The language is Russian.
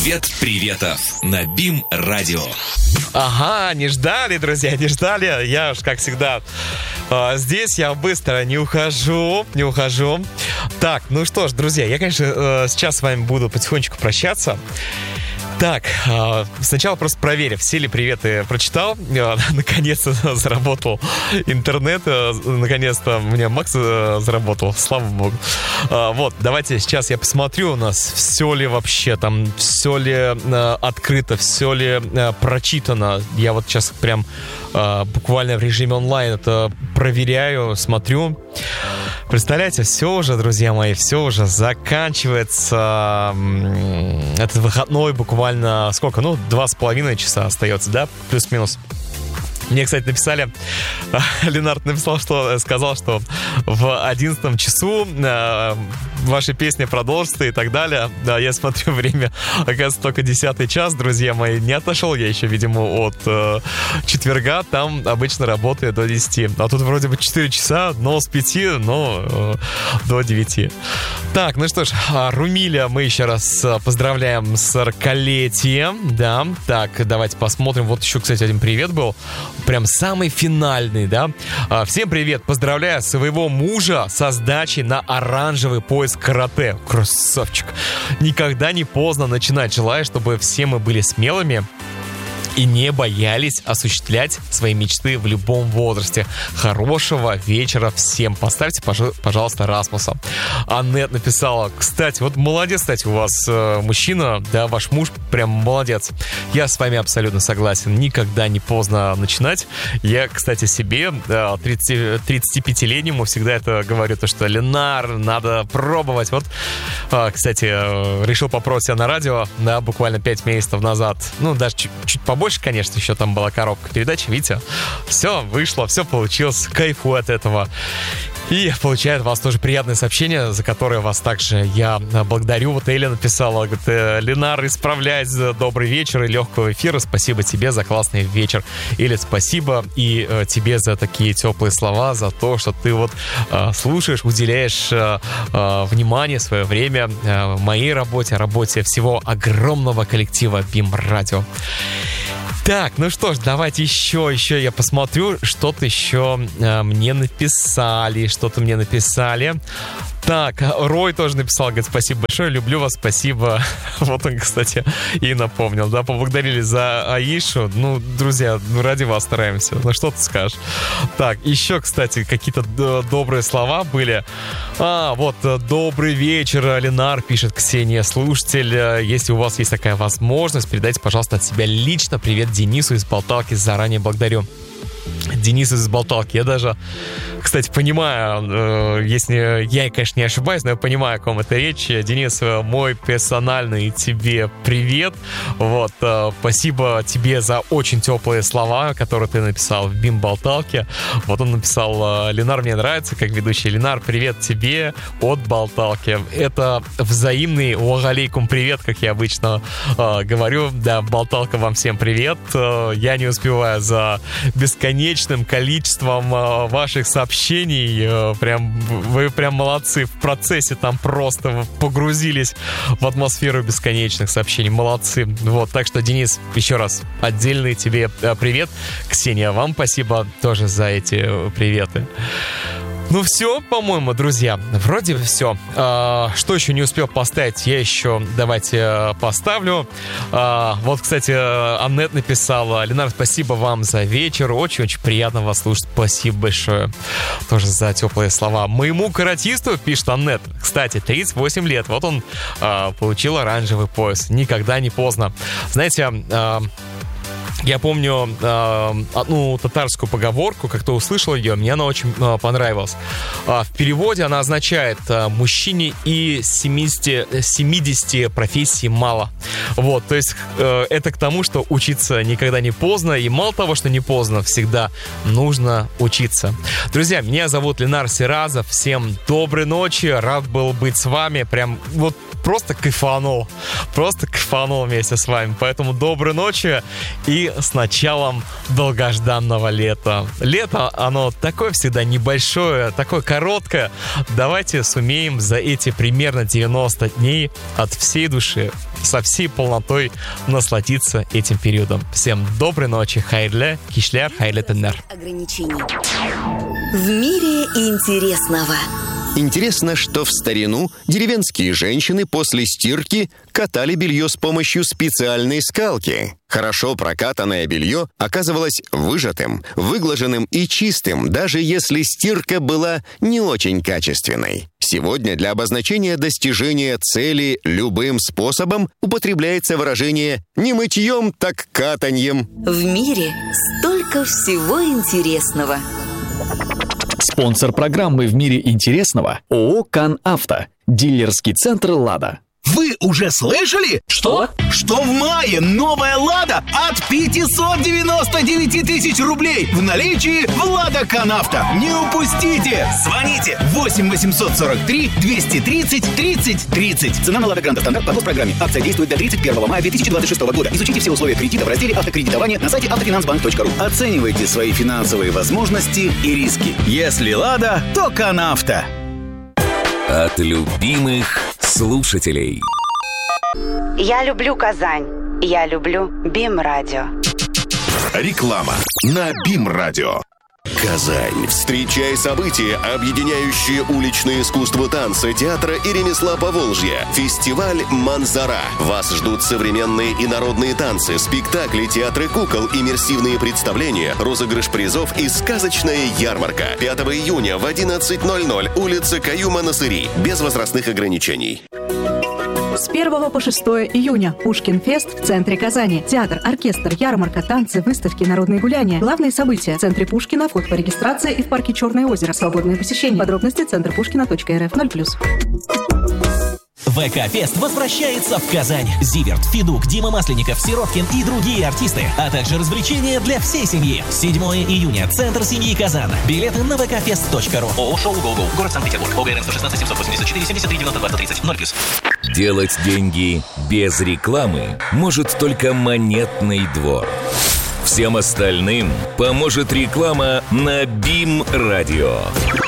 Привет приветов на БИМ-радио. Ага, не ждали, друзья, не ждали. Я уж, как всегда, здесь я быстро не ухожу. Так, ну что ж, друзья, я, конечно, сейчас с вами буду потихонечку прощаться. Так, сначала просто проверив, все ли приветы прочитал. Наконец-то заработал интернет. Наконец-то мне Макс заработал, слава богу. Вот, давайте сейчас я посмотрю у нас, все ли вообще там, все ли открыто, все ли прочитано. Я вот сейчас прям буквально в режиме онлайн это проверяю, смотрю. Представляете, все уже, друзья мои, все уже заканчивается. Этот выходной буквально сколько? 2,5 часа остается, да? Плюс-минус. Мне, кстати, написали, Ленард сказал, что в 11 часу ваша песня продолжится и так далее. Да, я смотрю, время, оказывается, только 10 час, друзья мои. Не отошел я еще, видимо, от четверга. Там обычно работаю до 10. А тут вроде бы 4 часа, но с 5, но до 9. Так, ну что ж, Румиля мы еще раз поздравляем с 40-летием. Да, так, давайте посмотрим. Вот еще, кстати, один привет был. Прям самый финальный, да. Всем привет, поздравляю своего мужа со сдачей на оранжевый пояс карате. Красавчик. Никогда не поздно начинать. Желаю, чтобы все мы были смелыми и не боялись осуществлять свои мечты в любом возрасте. Хорошего вечера всем. Поставьте, пожалуйста, Расмуса. Аннет написала, кстати, вот молодец, кстати, у вас мужчина, да, ваш муж прям молодец. Я с вами абсолютно согласен. Никогда не поздно начинать. Я, кстати, себе, 35-летнему, всегда это говорю, то, что Ленар, надо пробовать. Вот, кстати, решил попробовать себя на радио, да, буквально 5 месяцев назад. Ну, даже чуть побольше. Конечно, еще там была коробка передач, видите, все вышло, все получилось, кайфую от этого. И получает вас тоже приятное сообщение, за которое вас также я благодарю. Вот Эля написала, говорит, Ленар, исправляйся, добрый вечер и легкого эфира, спасибо тебе за классный вечер. Эля, спасибо и тебе за такие теплые слова, за то, что ты вот слушаешь, уделяешь внимание, свое время моей работе, работе всего огромного коллектива БИМ-радио. Так, ну что ж, давайте еще я посмотрю, что-то еще мне написали. Так, Рой тоже написал, говорит, спасибо большое, люблю вас, спасибо. Вот он, кстати, и напомнил, да, поблагодарили за Аишу. Ну, друзья, ради вас стараемся, ну что ты скажешь. Так, еще, кстати, какие-то добрые слова были. Вот, добрый вечер, Ленар, пишет Ксения, слушатель. Если у вас есть такая возможность, передайте, пожалуйста, от себя лично привет Денису из Болталки, заранее благодарю. Денис из Болталки. Я даже, кстати, понимаю, если я, конечно, не ошибаюсь, но я понимаю, о ком это речь. Денис, мой персональный тебе привет. Вот, спасибо тебе за очень теплые слова, которые ты написал в БИМ Болталке. Вот он написал, Ленар, мне нравится, как ведущий. Ленар, привет тебе от Болталки. Это взаимный уагалейкум привет, как я обычно говорю. Да, Болталка, вам всем привет. Я не успеваю за бесконечным количеством ваших сообщений. Прям, вы прям молодцы. В процессе там просто погрузились в атмосферу бесконечных сообщений. Молодцы. Вот, так что, Денис, еще раз отдельный тебе привет. Ксения, вам спасибо тоже за эти приветы. Ну все, по-моему, друзья, вроде все. Что еще не успел поставить, я еще давайте поставлю. Вот, кстати, Аннет написала, Ленар, спасибо вам за вечер, очень-очень приятно вас слушать, спасибо большое тоже за теплые слова. Моему каратисту, пишет Аннет, кстати, 38 лет, вот он получил оранжевый пояс, никогда не поздно. Знаете, я помню одну татарскую поговорку, как-то услышал ее, мне она очень понравилась. В переводе она означает «мужчине и 70 профессий мало». Вот, то есть это к тому, что учиться никогда не поздно, и мало того, что не поздно, всегда нужно учиться. Друзья, меня зовут Ленар Сиразов, всем доброй ночи, рад был быть с вами, прям вот просто кайфанул вместе с вами. Поэтому доброй ночи и с началом долгожданного лета. Лето, оно такое всегда небольшое, такое короткое. Давайте сумеем за эти примерно 90 дней от всей души, со всей полнотой насладиться этим периодом. Всем доброй ночи, хайрле, кишлер, хайрле теннер. Ограничений. В мире интересного. Интересно, что в старину деревенские женщины после стирки катали белье с помощью специальной скалки. Хорошо прокатанное белье оказывалось выжатым, выглаженным и чистым, даже если стирка была не очень качественной. Сегодня для обозначения достижения цели любым способом употребляется выражение «не мытьем, так катаньем». В мире столько всего интересного. Спонсор программы «В мире интересного» ООО «Кан-Авто». Дилерский центр «Лада». Вы уже слышали? Что? Что в мае новая «Лада» от 599 тысяч рублей в наличии в «Лада Кан-Авто». Не упустите! Звоните 8 843 230 30 30. Цена на «Лада Гранта» стандарт по программе. Акция действует до 31 мая 2026 года. Изучите все условия кредита в разделе «Автокредитование» на сайте автофинансбанк.ру. Оценивайте свои финансовые возможности и риски. Если «Лада», то «Кан-Авто». От любимых слушателей. Я люблю Казань. Я люблю БИМ-радио. Реклама на БИМ-радио. Казань. Встречай события, объединяющие уличное искусство танца, театра и ремесла Поволжья. Фестиваль «Манзара». Вас ждут современные и народные танцы, спектакли, театры кукол, иммерсивные представления, розыгрыш призов и сказочная ярмарка. 5 июня в 11:00. Улица Каюма-Насыри. Без возрастных ограничений. С 1 по 6 июня Пушкин-фест в центре Казани. Театр, оркестр, ярмарка, танцы, выставки, народные гуляния. Главные события в центре Пушкина, вход по регистрации и в парке Черное озеро. Свободное посещение. Подробности центрпушкина.рф 0+. ВК-фест возвращается в Казань. Зиверт, Федук, Дима Масленников, Сироткин и другие артисты, а также развлечения для всей семьи. 7 июня. Центр семьи Казан. Билеты на vkfest.ru. ООО «Шоу ГоГо». Город Санкт-Петербург. ОГРН 116 784 73 92 130 0+. Делать деньги без рекламы может только монетный двор. Всем остальным поможет реклама на БИМ-радио.